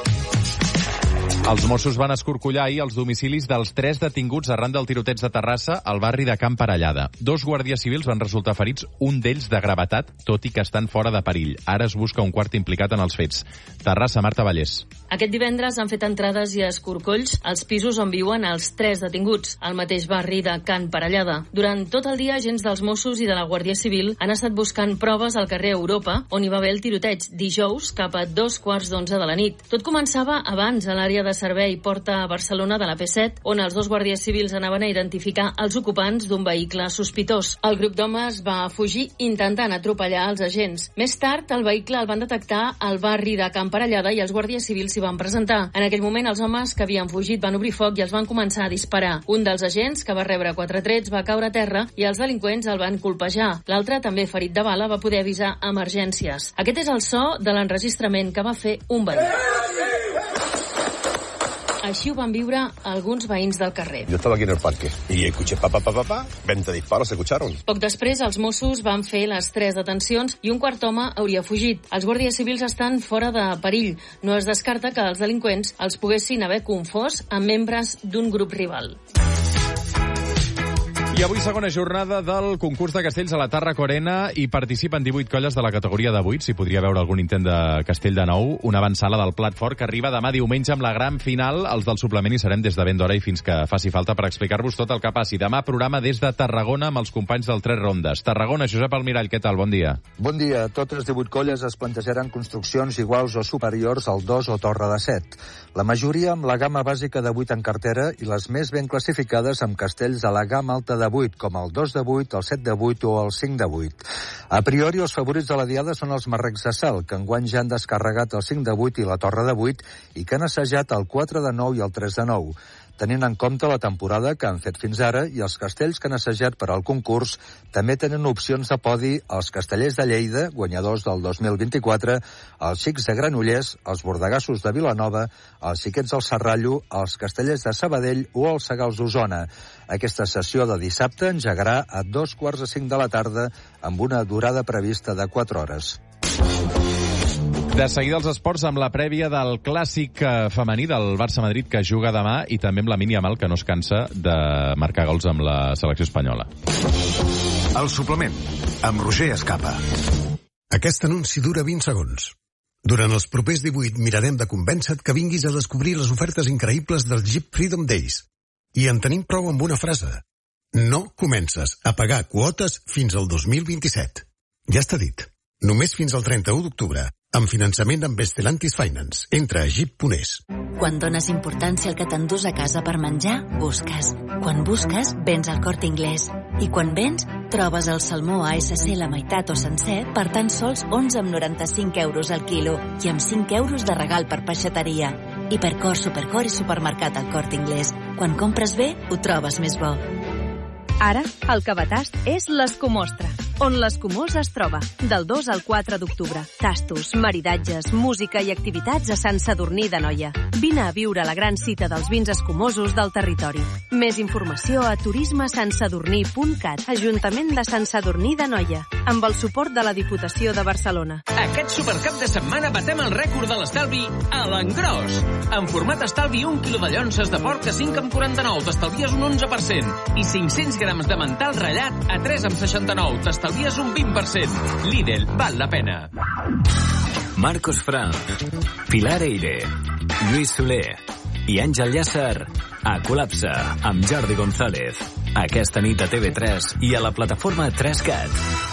Els Mossos van escorcollar ahir els domicilis dels tres detinguts arran del tiroteig de Terrassa al barri de Can Parellada. Dos guàrdies civils van resultar ferits, un d'ells de gravetat, tot i que estan fora de perill. Ara es busca un quart implicat en els fets. Terrassa, Marta Vallès. Aquest divendres han fet entrades i escorcolls als pisos on viuen els tres detinguts, al mateix barri de Can Parellada. Durant tot el dia, agents dels Mossos i de la Guàrdia Civil han estat buscant proves al carrer Europa, on hi va haver el tiroteig dijous cap a dos quarts d'onze de la nit. Tot començava abans a l'àrea de servei Porta a Barcelona de la P set, on els dos guàrdies civils anaven a identificar els ocupants d'un vehicle sospitós. El grup d'homes va fugir intentant atropellar els agents. Més tard, el vehicle el van detectar al barri de Can Parellada i els guàrdies civils s'hi van presentar. En aquell moment, els homes que havien fugit van obrir foc i els van començar a disparar. Un dels agents, que va rebre quatre trets, va caure a terra i els delinqüents el van colpejar. L'altre, també ferit de bala, va poder avisar emergències. Aquest és el so de l'enregistrament que va fer un veí. Així ho van viure alguns veïns del carrer. Yo estaba aquí en el parque y escuché pa, pa, pa, pa, pa, veinte disparos, se escucharon. Poc després, els Mossos van fer les tres detencions i un quart home hauria fugit. Els guàrdies civils estan fora de perill. No es descarta que els delinqüents els poguessin haver confós amb membres d'un grup rival. I avui segona jornada del concurs de castells a la Tàrraco Arena. Hi participen divuit colles de la categoria de vuit. S'hi podria veure algun intent de castell de nou. Una avançala del plat fort que arriba demà diumenge amb la gran final. Els del suplement hi serem des de ben d'hora i fins que faci falta per explicar-vos tot el que passi. Demà programa des de Tarragona amb els companys del Tres Rondes. Tarragona, Josep Almirall, què tal? Bon dia. Bon dia. Totes divuit colles es plantejaran construccions iguals o superiors al dos o torre de set. La majoria amb la gamma bàsica de vuit en cartera i les més ben classificades amb castells de la gamma alta de vuit, com el dos de vuit, el set de vuit o el cinc de vuit. A priori, els favorits de la diada són els marrecs de Sal, que enguany ja han descarregat el cinc de vuit i la torre de vuit i que han assajat el quatre de nou i el tres de nou. Tenint en compte la temporada que han fet fins ara i els castells que han assajat per al concurs, també tenen opcions de podi els castellers de Lleida, guanyadors del dos mil vint-i-quatre, els xics de Granollers, els bordegassos de Vilanova, els xiquets del Serrallo, els castellers de Sabadell o els segals d'Osona. Aquesta sessió de dissabte engegarà a dos quarts de cinc de la tarda amb una durada prevista de quatre hores. De seguida els esports amb la prèvia del clàssic femení del Barça-Madrid que juga demà i també amb la Mini Amal que no es cansa de marcar gols amb la selecció espanyola. El suplement, amb Roger Escapa. Aquest anunci dura vint segons. Durant els propers divuit mirarem de convèncer-te que vinguis a descobrir les ofertes increïbles del Jeep Freedom Days. I en tenim prou amb una frase. No comences a pagar quotes fins al dos mil vint-i-set. Ja està dit. Només fins al trenta-u d'octubre. Amb finançament amb Stellantis Finance. Entra a jeep punt es. Quan dones importància al que t'endús a casa per menjar, busques. Quan busques, vens al Corte Inglés. I quan vens, trobes el salmó A S C la meitat o sencer per tan sols onze coma noranta-cinc euros al quilo i amb cinc euros de regal per peixateria. Hipercor, Supercor i supermercat al Corte Inglés. Quan compres bé, ho trobes més bo. Ara, el Cabatast és l'Escumostra, on l'Escumós es troba, del dos al quatre d'octubre. Tastos, maridatges, música i activitats a Sant Sadurní d'Anoia. Vine a viure la gran cita dels vins escumosos del territori. Més informació a turisme sant sadurní punt cat, Ajuntament de Sant Sadurní d'Anoia, amb el suport de la Diputació de Barcelona. Aquest supercap de setmana batem el rècord de l'estalvi a l'engròs. En format estalvi, un quilo de llonces de porc a cinc coma quaranta-nou, t'estalvies un onze per cent. I cinc-cents grams de mental ratllat a tres coma seixanta-nou, t'estalvies un vint per cent. Lidl, val la pena. Marcos Frank, Pilar Eire, Lluís Soler i Àngel Llàcer a Col·lapse amb Jordi González. Aquesta nit a T V tres i a la plataforma tres cat.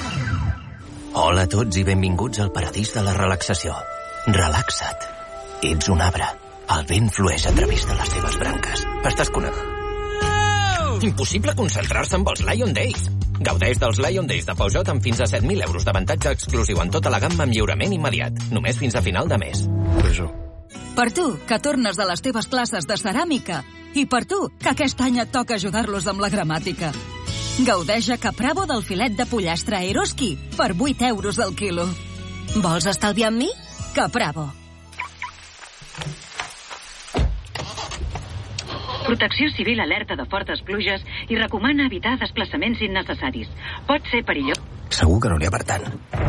Hola a tots i benvinguts al paradís de la relaxació. Relaxa't. Ets un arbre. El vent flueix a través de les teves branques. Estàs conegut. Impossible concentrar-se amb els Lion Days. Gaudeix dels Lion Days de Peugeot amb fins a set mil euros d'avantatge exclusiu en tota la gamma amb lliurament immediat. Només fins a final de mes. Per tu, que tornes de les teves classes de ceràmica. I per tu, que aquest any et toca ajudar-los amb la gramàtica. Gaudeix a Capravo del filet de pollastre Eroski per vuit euros al quilo. Vols estalviar amb mi? Capravo. Protecció Civil alerta de fortes pluges i recomana evitar desplaçaments innecessaris. Pot ser perillós. Segur que no n'hi ha per tant.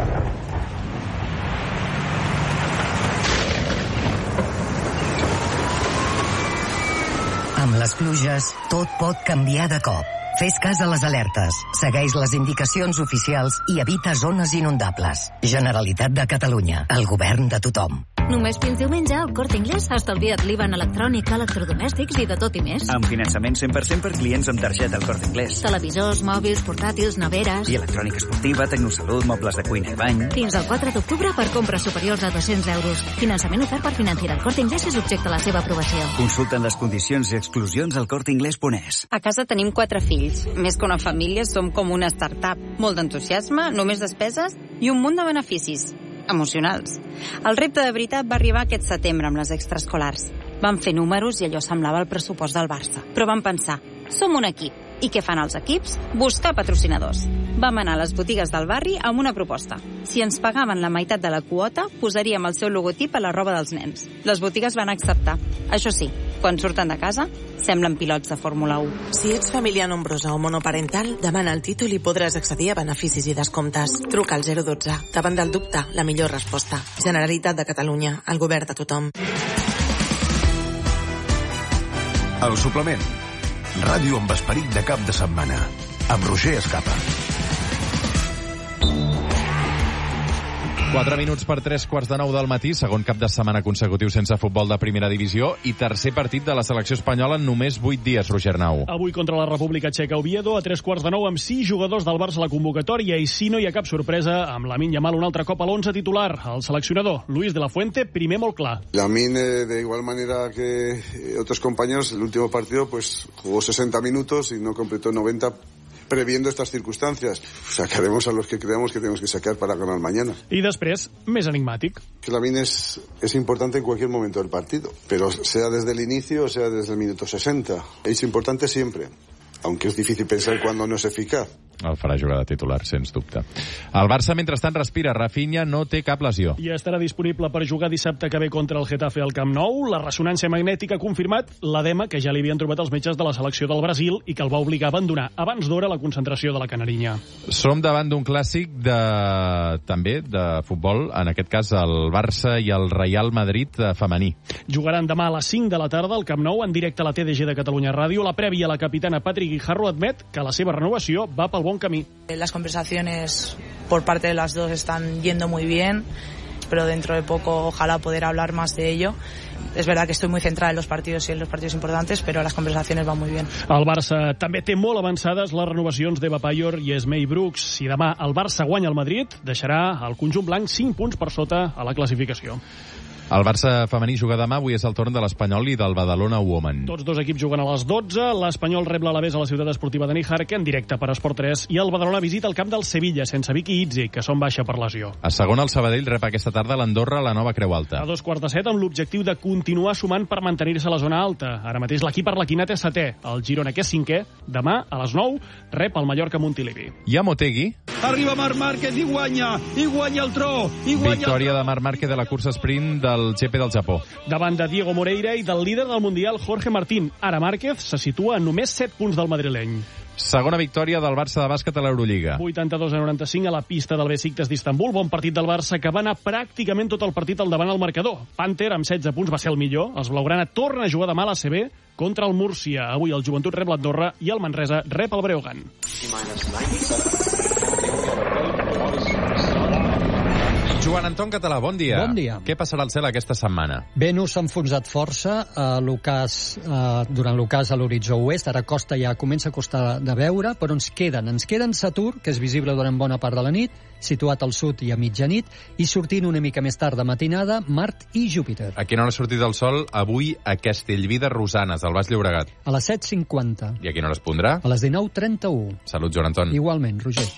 Amb les pluges, tot pot canviar de cop. Fes cas a les alertes, segueix les indicacions oficials i evita zones inundables. Generalitat de Catalunya, el govern de tothom. Només fins diumenge al Corte Inglés ha estalviat l'I V A en electrònic, electrodomèstics i de tot i més. Amb finançament cent per cent per clients amb targeta al Corte Inglés. Televisors, mòbils, portàtils, neveres... I electrònica esportiva, tecnosalut, mobles de cuina i bany... Fins al quatre d'octubre per compres superiors a dos-cents euros. Finançament ofert per Financiera. El Corte Inglés és objecte a la seva aprovació. Consulten les condicions i exclusions al corte inglés punt es. A casa tenim quatre fills. Més que una família, som com una startup. Molt d'entusiasme, només despeses i un munt de beneficis emocionals. El repte de veritat va arribar aquest setembre amb les extraescolars. Vam fer números i allò semblava el pressupost del Barça. Però vam pensar, som un equip. I què fan els equips? Buscar patrocinadors. Vam anar a les botigues del barri amb una proposta. Si ens pagaven la meitat de la quota, posaríem el seu logotip a la roba dels nens. Les botigues van acceptar. Això sí, quan surten de casa, semblen pilots de Fórmula u. Si ets família nombrosa o monoparental, demana el títol i podràs accedir a beneficis i descomptes. Truca al zero dotze. Davant del dubte, la millor resposta. Generalitat de Catalunya, el govern de tothom. El suplement. Ràdio amb esperit de cap de setmana. amb Roger Escapa. Quatre minuts per tres quarts de nou del matí, segon cap de setmana consecutiu sense futbol de primera divisió i tercer partit de la selecció espanyola en només vuit dies, Roger Nau. Avui contra la República Txeca Oviedo, a tres quarts de nou amb sis jugadors del Barça a la convocatòria i si no hi ha cap sorpresa, amb Lamine Yamal un altre cop a l'onze titular. El seleccionador, Luis de la Fuente, primer molt clar. Lamine, de igual manera que otros compañeros, el último partido pues jugó sesenta minutos y no completó noventa. Previendo estas circunstancias, sacaremos a los que creamos que tenemos que sacar para ganar mañana. I després, més enigmàtic. Que Lamine es, es importante en cualquier momento del partido, pero sea desde el inicio o sea desde el minuto sesenta. Es importante siempre, aunque es difícil pensar cuando no es eficaz. El farà jugar de titular, sens dubte. El Barça, mentrestant, respira. Rafinha no té cap lesió. I estarà disponible per jugar dissabte que ve contra el Getafe al Camp Nou. La ressonància magnètica ha confirmat l'edema que ja li havien trobat els metges de la selecció del Brasil i que el va obligar a abandonar abans d'hora la concentració de la Canarinya. Som davant d'un clàssic de també de futbol, en aquest cas el Barça i el Real Madrid femení. Jugaran demà a les cinc de la tarda al Camp Nou en directe a la T D G de Catalunya Ràdio. La prèvia, la capitana Patrick Guijarro admet que la seva renovació va pel bon camí. Las conversaciones por parte de las dos están yendo muy bien, pero dentro de poco ojalá poder hablar más de ello. Es verdad que estoy muy centrada en los partidos y en los partidos importantes, pero las conversaciones van muy bien. El Barça també té molt avançades les renovacions d'Eva Payor i Esmei Brooks. Si demà el Barça guanya el Madrid, deixarà el conjunt blanc cinc punts per sota a la classificació. El Barça femení juga demà, avui és el torn de l'Espanyol i del Badalona Women. Tots dos equips juguen a les dotze, l'Espanyol rep l'Alavés a la ciutat esportiva de Níjar, que en directe per Esport tres, i el Badalona visita el camp del Sevilla, sense Vicky Itzi, que són baixa per lesió. A segona, el Sabadell rep aquesta tarda l'Andorra a la Nova Creu Alta. A dos quarts de set, amb l'objectiu de continuar sumant per mantenir-se a la zona alta. Ara mateix l'equip arlequinat és setè, el Girona, que és cinquè. Demà, a les nou, rep el Mallorca Montilivi. I a Motegi. Arriba Marc Márquez i guanya, i guanya el tro, i guanya Victòria de Marc Márquez de la cursa sprint del G P del Japó. Davant de Diego Moreira i del líder del Mundial, Jorge Martín. Ara Márquez se situa a només set punts del madrileny. Segona victòria del Barça de bàsquet a l'Eurolliga. vuitanta-dos a noranta-cinc a la pista del Besiktas d'Istanbul. Bon partit del Barça, que va anar pràcticament tot el partit al davant al marcador. Panther, amb setze punts, va ser el millor. Els blaugrana torna a jugar demà a la C B contra el Múrcia. Avui el Joventut rep l'Andorra i el Manresa rep el Breogán. Joan Anton Català, bon dia. Bon dia. Què passarà al cel aquesta setmana? Venus s'ha enfonsat força a l'ocàs, eh, durant l'ocàs a l'horitzó oest. Ara costa ja, comença a costar de veure, però ens queden. Ens queden Saturn, que és visible durant bona part de la nit, situat al sud i a mitjanit, i sortint una mica més tard de matinada, Mart i Júpiter. A quina hora ha sortit el sol avui a Castellví de Rosanes, al Baix Llobregat? A les set cinquanta. I a quina hora es pondrà? A les dinou trenta-u. Salut, Joan Anton. Igualment, Roger.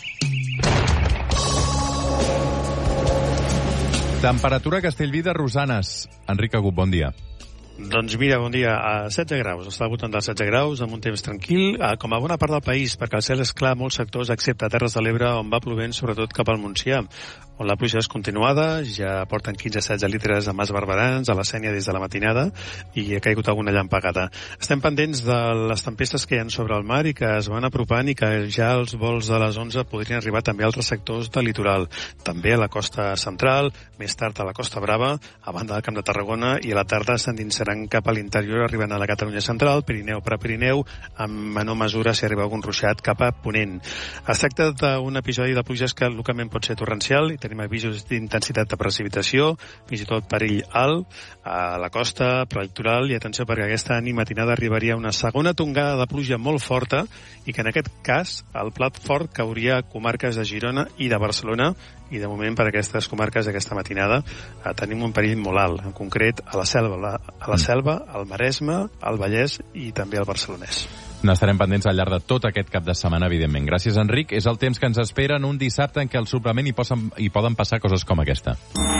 Temperatura a Castellví de Rosanes. Enric Agut, bon dia. Doncs mira, bon dia, a setze graus, està al voltant dels setze graus, amb un temps tranquil, com a bona part del país, perquè el cel és clar a molts sectors, excepte Terres de l'Ebre, on va plovent sobretot cap al Montsià, on la pluja és continuada, ja porten quinze a setze litres a Mas Barberans, a la Sénia des de la matinada, i ha caigut alguna llampegada. Estem pendents de les tempestes que hi ha sobre el mar i que es van apropant i que ja els vols de les onze podrien arribar també a altres sectors del litoral, també a la costa central, més tard a la Costa Brava, a banda del Camp de Tarragona, i a la tarda s'endinsaran cap a l'interior, arribant a la Catalunya central, Pirineu per a Pirineu, amb menor mesura si arriba algun ruixat cap a Ponent. Es tracta d'un episodi de pluges que localment pot ser torrencial, i tenim avisos d'intensitat de precipitació, fins i tot perill alt a la costa, prelitoral, i atenció perquè aquesta nit matinada arribaria una segona tongada de pluja molt forta i que en aquest cas el plat fort cauria a comarques de Girona i de Barcelona, i de moment per aquestes comarques d'aquesta matinada eh, tenim un perill molt alt, en concret a la Selva, la, a la Selva, al Maresme, al Vallès i també al Barcelonès. N'estarem pendents al llarg de tot aquest cap de setmana, evidentment. Gràcies, Enric. És el temps que ens espera en un dissabte en què al suplement hi, posen, hi poden passar coses com aquesta.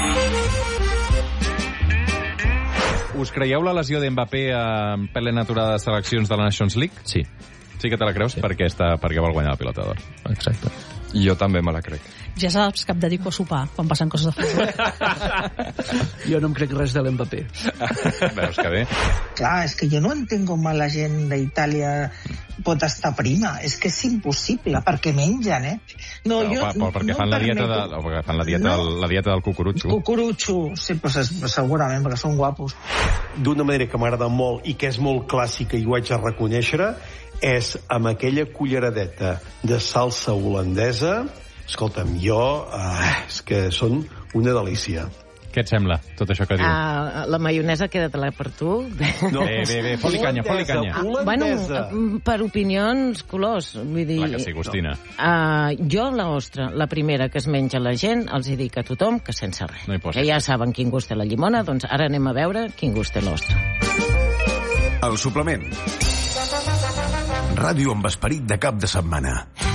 Us creieu la lesió d'Mbappé en plena aturada de seleccions de la Nations League? Sí. Sí que te la creus? Sí. Perquè, està, perquè vol guanyar la pilota d'or. Exacte. Jo també me la crec. Ja saps que em dedico a sopar quan passen coses de futbol. Jo no em crec res de l'Mbappé. Veus que bé. clar, és que jo no entenc com la gent d'Itàlia pot estar prima. És que és impossible, perquè mengen, eh? No, no, jo pa, pa, perquè no fan la dieta, de, permeto... perquè fan la dieta, no. del, la dieta del cucurutxo. Cucurutxo, sí, pues, segurament, perquè són guapos. D'una manera que m'agrada molt i que és molt clàssica i ho haig de reconèixer, és amb aquella culleradeta de salsa holandesa. Escolta'm, jo... Eh, és que són una delícia. Què et sembla, tot això que diu? Uh, la maionesa queda-te-la per tu. No. Bé, bé, bé, foli canya, foli canya. Uh, bueno, per opinions, colors. Vull dir, clar que sí, Agustina. Uh, jo, la ostra, la primera que es menja la gent, els hi dic a tothom que sense res. No que ja saben quin gust té la llimona, doncs ara anem a veure quin gust té l'ostra. El suplement. Ràdio amb esperit de cap de setmana.